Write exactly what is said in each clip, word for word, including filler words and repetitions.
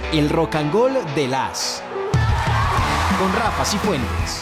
El Rock and Roll de las con Rafa Cifuentes.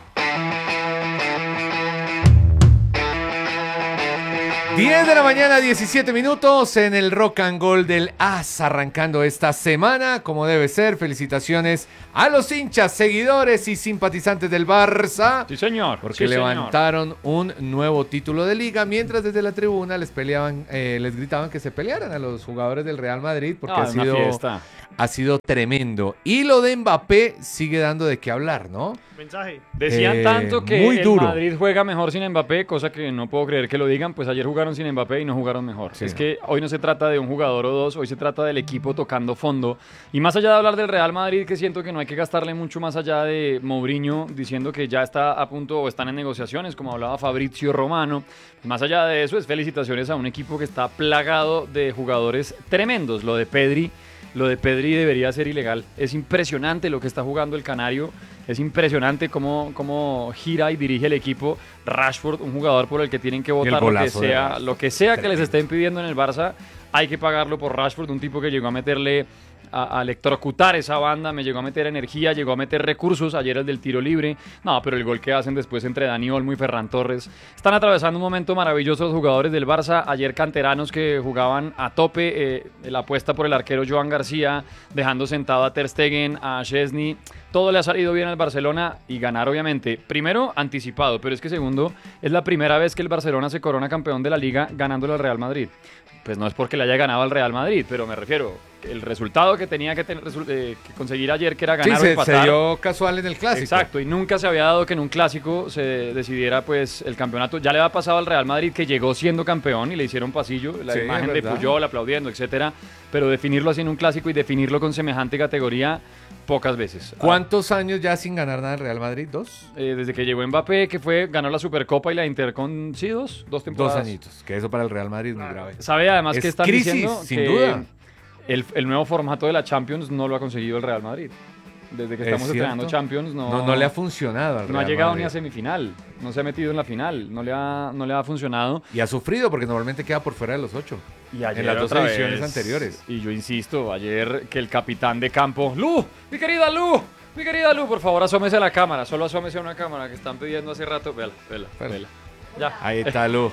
diez de la mañana, diecisiete minutos en el Rock and Roll del As, arrancando esta semana como debe ser. Felicitaciones a los hinchas, seguidores y simpatizantes del Barça. Sí, señor. Porque sí, levantaron señor. un nuevo título de liga, mientras desde la tribuna les peleaban, eh, les gritaban que se pelearan a los jugadores del Real Madrid, porque ah, ha sido, fiesta. ha sido tremendo. Y lo de Mbappé sigue dando de qué hablar, ¿no? Mensaje. Decían Eh, tanto que muy el duro. Madrid juega mejor sin Mbappé, cosa que no puedo creer que lo digan, pues ayer jugaron sin Mbappé y no jugaron mejor. Sí, es no. que hoy no se trata de un jugador o dos, hoy se trata del equipo tocando fondo. Y más allá de hablar del Real Madrid, que siento que no hay que gastarle mucho más allá de Mourinho diciendo que ya está a punto o están en negociaciones, como hablaba Fabrizio Romano. Más allá de eso, es felicitaciones a un equipo que está plagado de jugadores tremendos. Lo de Pedri, lo de Pedri debería ser ilegal. Es impresionante lo que está jugando el Canario. Es impresionante cómo, cómo gira y dirige el equipo. Rashford, un jugador por el que tienen que votar lo que sea, lo que sea que les estén pidiendo en el Barça, hay que pagarlo por Rashford, un tipo que llegó a meterle, a, a electrocutar esa banda, me llegó a meter energía, llegó a meter recursos, ayer el del tiro libre, no, pero el gol que hacen después entre Dani Olmo y Ferran Torres, están atravesando un momento maravilloso los jugadores del Barça, ayer canteranos que jugaban a tope, eh, la apuesta por el arquero Joan García, dejando sentado a Ter Stegen, a Szczesny, todo le ha salido bien al Barcelona y ganar obviamente, primero anticipado, pero es que segundo, es la primera vez que el Barcelona se corona campeón de la Liga ganándole al Real Madrid. Pues no es porque le haya ganado al Real Madrid, pero me refiero, el resultado que tenía que, tener, eh, que conseguir ayer, que era ganar sí, o se, empatar. se dio casual en el Clásico. Exacto, y nunca se había dado que en un Clásico se decidiera pues el campeonato. Ya le había pasado al Real Madrid, que llegó siendo campeón y le hicieron pasillo, la Sí, imagen de verdad. Puyol aplaudiendo, etcétera. Pero definirlo así en un Clásico y definirlo con semejante categoría, pocas veces. ¿Cuántos años ya sin ganar nada el Real Madrid? ¿Dos? Eh, desde que llegó Mbappé, que fue, ganó la Supercopa y la Inter con, sí, dos, dos Dos temporadas. añitos, que eso para el Real Madrid es muy grave. ¿Sabe además Es que están crisis, diciendo sin que duda. El, el nuevo formato de la Champions no lo ha conseguido el Real Madrid? Desde que Es estamos cierto. estrenando Champions no, No, no le ha funcionado al no ha Real llegado Madrid. ni a semifinal, no se ha metido en la final, no le ha, no le ha funcionado. Y ha sufrido porque normalmente queda por fuera de los ocho. Y ayer en las dos otra ediciones vez, anteriores. Y yo insisto, ayer que el capitán de campo, Lu, mi querida Lu, mi querida Lu, por favor asómese a la cámara, solo asómese a una cámara que están pidiendo hace rato, vela, vela, Vela. vela. Ya. Ahí está Lu.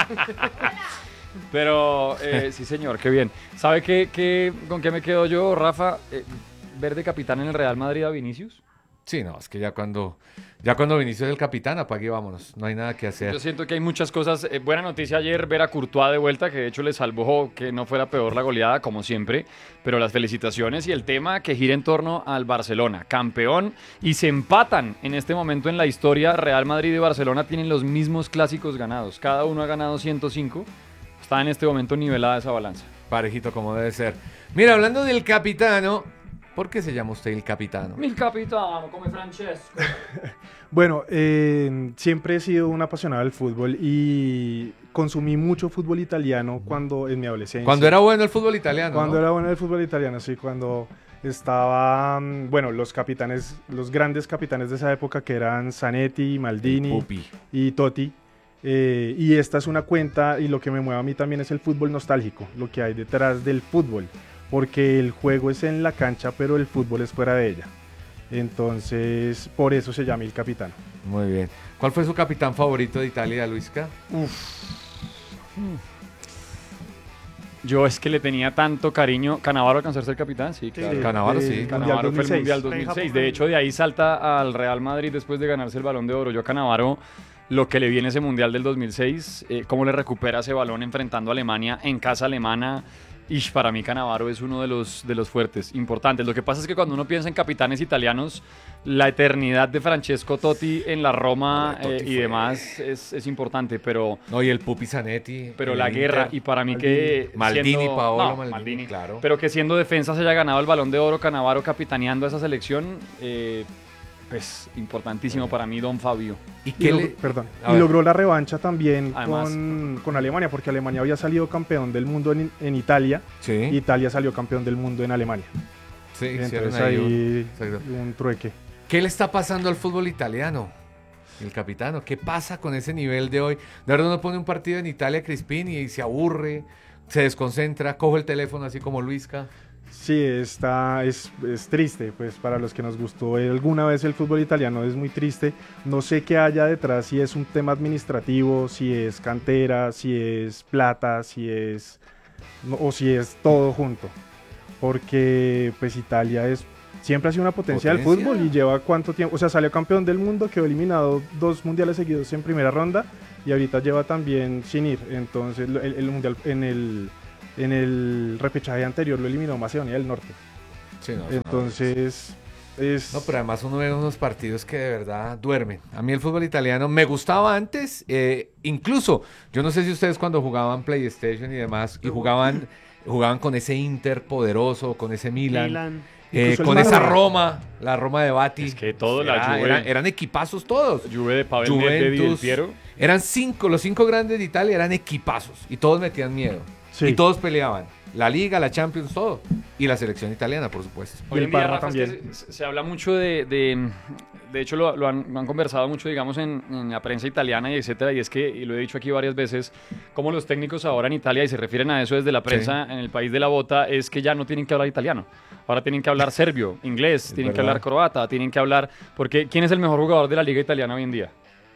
Pero eh, sí, señor, qué bien. ¿Sabe qué, qué, con qué me quedo yo, Rafa? Eh, ¿Ver de capitán en el Real Madrid a Vinicius? Sí, no, es que ya cuando ya cuando Vinicius es el capitán, apague y vámonos. No hay nada que hacer. Yo siento que hay muchas cosas. Eh, buena noticia ayer ver a Courtois de vuelta, que de hecho le salvó que no fuera peor la goleada, como siempre. Pero las felicitaciones y el tema que gira en torno al Barcelona, campeón, y se empatan en este momento en la historia. Real Madrid y Barcelona tienen los mismos clásicos ganados. Cada uno ha ganado ciento cinco. Está en este momento nivelada esa balanza. Parejito como debe ser. Mira, hablando del capitano, ¿por qué se llama usted el capitano? Mi capitano, come Francesco. Bueno, eh, siempre he sido un apasionado del fútbol y consumí mucho fútbol italiano cuando en mi adolescencia. Cuando era bueno el fútbol italiano, Cuando ¿no? era bueno el fútbol italiano, sí, cuando estaban, bueno, los capitanes, los grandes capitanes de esa época que eran Zanetti, Maldini El Pupi. y Totti. Eh, y esta es una cuenta y lo que me mueve a mí también es el fútbol nostálgico, lo que hay detrás del fútbol, porque el juego es en la cancha, pero el fútbol es fuera de ella. Entonces, por eso se llama el capitán. Muy bien. ¿Cuál fue su capitán favorito de Italia, Luisca? Yo es que le tenía tanto cariño. ¿Cannavaro alcanzó a ser capitán? Sí, claro. Sí, Cannavaro, del sí. Mundial Cannavaro fue el dos mil seis. Mundial dos mil seis. De hecho, de ahí salta al Real Madrid después de ganarse el Balón de Oro. Yo a Cannavaro, lo que le viene ese Mundial del dos mil seis, eh, cómo le recupera ese balón enfrentando a Alemania en casa alemana. Y para mí Cannavaro es uno de los, de los fuertes, importantes. Lo que pasa es que cuando uno piensa en capitanes italianos, la eternidad de Francesco Totti en la Roma Totti eh, y fue- demás es, es importante, pero... No, y el Pupi Zanetti. Pero el la Inter. guerra, y para mí que... Maldini, siendo- Paolo no, Maldini, claro. Pero que siendo defensa se haya ganado el Balón de Oro, Cannavaro capitaneando a esa selección, eh, pues importantísimo para mí, don Fabio. ¿Y Y, qué log- le...? perdón, A y ver. logró la revancha también Además. con, con Alemania, porque Alemania había salido campeón del mundo en, en Italia, Sí, y Italia salió campeón del mundo en Alemania. sí, hicieron Entonces ahí ahí un- exacto. un trueque. ¿Qué le está pasando al fútbol italiano? El capitano, ¿qué pasa con ese nivel de hoy? De verdad uno pone un partido en Italia, Crispín, y se aburre. se desconcentra, cojo el teléfono así como Luisca. Sí, está, es, es triste, pues para los que nos gustó alguna vez el fútbol italiano es muy triste. No sé qué haya detrás, si es un tema administrativo, si es cantera, si es plata, si es no, o si es todo junto. Porque pues Italia es siempre ha sido una potencia, ¿Potencia? del fútbol y lleva cuánto tiempo, o sea, salió campeón del mundo, quedó eliminado dos mundiales seguidos en primera ronda y ahorita lleva también sin ir. Entonces el, el mundial en el En el repechaje anterior lo eliminó Macedonia del Norte. Sí, no, Entonces, es... No, pero además uno ve unos partidos que de verdad duermen. A mí el fútbol italiano me gustaba antes, eh, incluso, yo no sé si ustedes cuando jugaban PlayStation y demás, y jugaban, jugaban con ese Inter poderoso, con ese Milan, Milan. eh, Incluso el con esa Madrid. Roma, la Roma de Bati. Es que todo, la Era- Juve. era- eran equipazos todos. Juve de Pavel Nedved y Del Piero. Eran cinco, los cinco grandes de Italia eran equipazos y todos metían miedo. Sí. Y todos peleaban. La Liga, la Champions, todo. Y la selección italiana, por supuesto. Hoy el en día, Parma Rafa, es que también. se, se habla mucho de, de, de hecho lo, lo, han, lo han conversado mucho, digamos, en, en la prensa italiana y etcétera, y es que, y lo he dicho aquí varias veces, como los técnicos ahora en Italia, y se refieren a eso desde la prensa en el país de la bota, es que ya no tienen que hablar italiano. Ahora tienen que hablar serbio, inglés, Es tienen que verdad. hablar croata, tienen que hablar... Porque, ¿quién es el mejor jugador de la liga italiana hoy en día?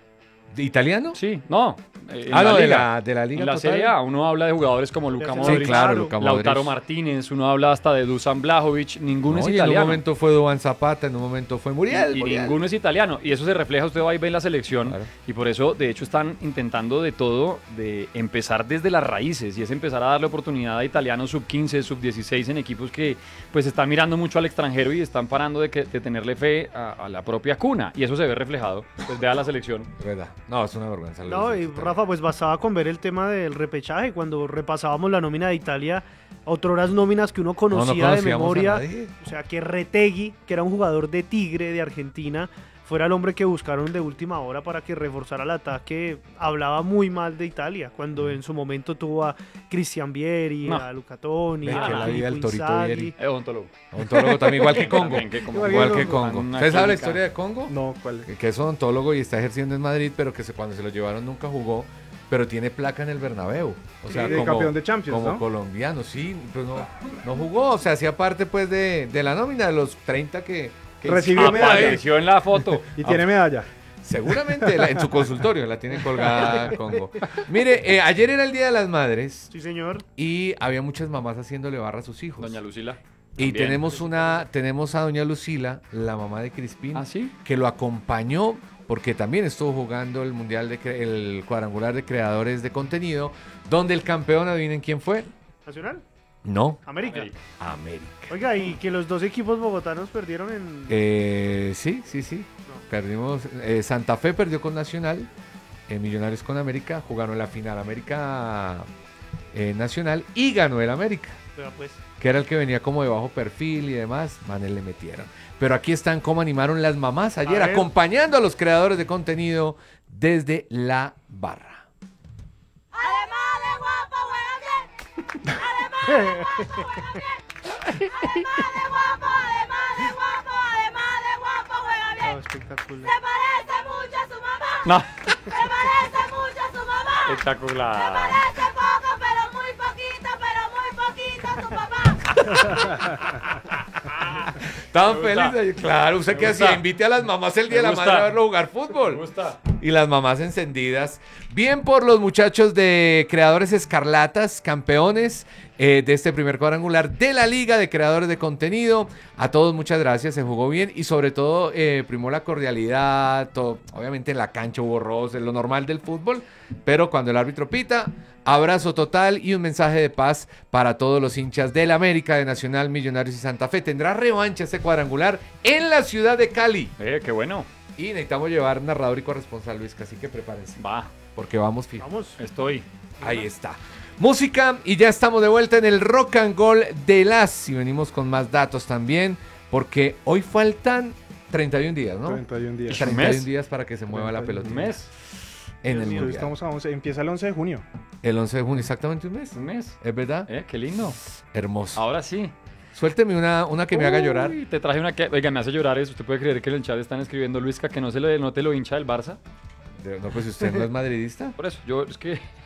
¿De ¿Italiano? Sí, no. eh, en Ah, la no, de liga. la, de la Liga En la total. Serie A uno habla de jugadores como Luka Sí, Sí, Modric, claro, Luka Modric. Lautaro Martínez, uno habla hasta de Dusan Blajovic, ninguno No, es y en un italiano. momento fue Duván Zapata, en un momento fue Muriel. y Muriel. ninguno es italiano. Y eso se refleja, usted va y ve en la selección. Claro. Y por eso, de hecho, están intentando de todo, de empezar desde las raíces. Y es empezar a darle oportunidad a italianos sub quince, sub dieciséis en equipos que pues están mirando mucho al extranjero y están parando de, que, de tenerle fe a, a la propia cuna. Y eso se ve reflejado. Pues vea la selección. Es verdad. No, es una vergüenza. lo No, de y Italia. Rafa, pues bastaba con ver el tema del repechaje. Cuando repasábamos la nómina de Italia, otras nóminas que uno conocía de conocíamos a memoria. nadie. O sea, que Retegui, que era un jugador de Tigre de Argentina, fuera el hombre que buscaron de última hora para que reforzara el ataque. Hablaba muy mal de Italia, cuando en su momento tuvo a Cristian Vieri, No. a Luca Toni, Ve a que la vida del Filippo Torito Inzaghi. Vieri. Es odontólogo. Odontólogo también, igual que Congo. También, que como- Igual Igual que Congo. Congo. Una ¿Ustedes saben la clínica. historia de Congo? No, ¿cuál? Que- Que es odontólogo y está ejerciendo en Madrid, pero que se, cuando se lo llevaron nunca jugó, pero tiene placa en el Bernabéu. O sea, de como, campeón de Champions, como ¿no? colombiano, sí, pues no, no jugó, o sea, hacía parte pues de, de la nómina de los treinta que, que Recibió hicieron medalla. ahí. Apareció en la foto. Y tiene medalla. Seguramente la- en su consultorio la tiene colgada Congo. Mire, eh, ayer era el Día de las Madres Sí, señor. y había muchas mamás haciéndole barra a sus hijos. Doña Lucila. Y También. tenemos una, tenemos a doña Lucila, la mamá de Crispín, ¿Ah, sí? que lo acompañó porque también estuvo jugando el mundial de cre- el cuadrangular de creadores de contenido, donde el campeón, adivinen quién fue. Nacional, No, América. América. América. Oiga, y que los dos equipos bogotanos perdieron en... Eh, sí, sí, sí. No. Perdimos. eh, Santa Fe perdió con Nacional, eh, Millonarios con América, jugaron la final América eh, Nacional y ganó el América, Vea, pues. que era el que venía como de bajo perfil y demás, manes le metieron. Pero aquí están cómo animaron las mamás ayer, A ver. acompañando a los creadores de contenido desde la barra. Además de guapo, juega bien. Además de guapo, juega bien. Además de guapo, además de guapo, además de guapo, juega Oh, bien. espectacular. Se parece mucho a su mamá. No. Se parece mucho a su mamá. Se Espectacular. parece poco, pero muy poquito, pero muy poquito a su papá. ¿Estaban Me gusta. felices? Claro, ¿usted Me qué gusta. hacía? Invite a las mamás el día de Me la gusta. madre a verlo jugar Me fútbol. gusta. Y las mamás encendidas. Bien por los muchachos de Creadores Escarlatas, campeones eh, de este primer cuadrangular de la Liga de Creadores de Contenido. A todos muchas gracias, se jugó bien y sobre todo eh, primó la cordialidad. Todo, obviamente en la cancha hubo roces, lo normal del fútbol, pero cuando el árbitro pita, abrazo total y un mensaje de paz para todos los hinchas del América, de Nacional, Millonarios y Santa Fe. Tendrá revancha este cuadrangular en la ciudad de Cali. Eh, qué bueno. Y necesitamos llevar narrador y corresponsal, Luis, así que prepárense, Va, porque vamos fijo. Vamos. estoy. Ahí está. Música y ya estamos de vuelta en el Rock and Roll de las. Y venimos con más datos también, porque hoy faltan treinta y un días, ¿no? treinta y un días. ¿Un treinta y un mes? días para que se mueva la treinta y un pelota. Un mes. En el Hoy mundial. estamos a once, empieza el once de junio. El once de junio, exactamente un mes. Un mes. ¿Es verdad? Eh, qué lindo. Hermoso. Ahora sí. Suélteme una, una que me haga llorar. Uy, te traje una que, oiga, me hace llorar eso. ¿Usted puede creer que en el chat están escribiendo Luisca que no se le no te lo hincha del Barça? De- No, pues si usted no es madridista. Por eso, yo es que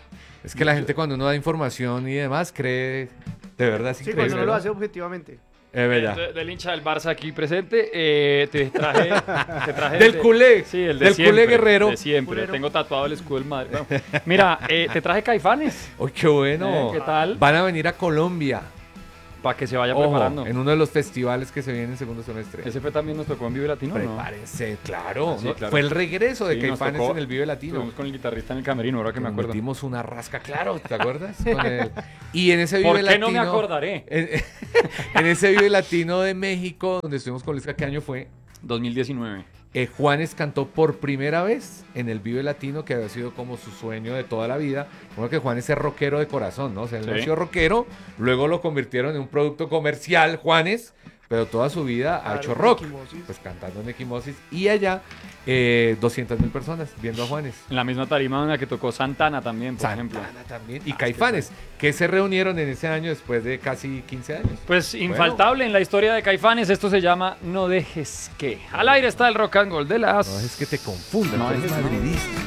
Es que la gente cuando uno da información y demás cree, de verdad es Sí, increíble. cuando no lo ¿no? hace objetivamente. Es verdad. De- del hincha del Barça aquí presente, eh, te traje, te traje Del de- culé, sí, el de del siempre, culé guerrero. de siempre. Culero. Tengo tatuado el escudo del Madrid. Bueno, mira, eh, te traje Caifanes ¡Uy, qué bueno! Eh, ¿qué tal? Van a venir a Colombia. para que se vaya Ojo, preparando. en uno de los festivales que se viene en segundo semestre. Ese fue también nos tocó en Vive Latino, ¿no? Prepárense, claro, Sí, ¿no? claro. Fue el regreso de Sí, nos Caifanes tocó. en el Vive Latino. Estuvimos con el guitarrista en el camerino, ahora que me Nos acuerdo. metimos una rasca, claro, ¿te acuerdas? Con el- Y en ese Vive ¿Por qué Latino... no me acordaré? En, en ese Vive Latino de México, donde estuvimos con Luis, ¿qué año fue? dos mil diecinueve. Eh, Juanes cantó por primera vez en el Vive Latino, que había sido como su sueño de toda la vida. Bueno, que Juanes es rockero de corazón, ¿no? O sea, él Sí. nació rockero, luego lo convirtieron en un producto comercial, Juanes, pero toda su vida ha Claro, hecho rock. Equimosis. Pues cantando en Equimosis. Y allá, eh, doscientas mil personas viendo a Juanes. En la misma tarima en la que tocó Santana también, por ejemplo. Santana también. Y Caifanes, que se reunieron en ese año después de casi quince años. Pues infaltable en la historia de Caifanes, esto se llama No dejes que. Al aire está el rock and roll de las... No es que te confundas, No tú eres dejes, no. madridista.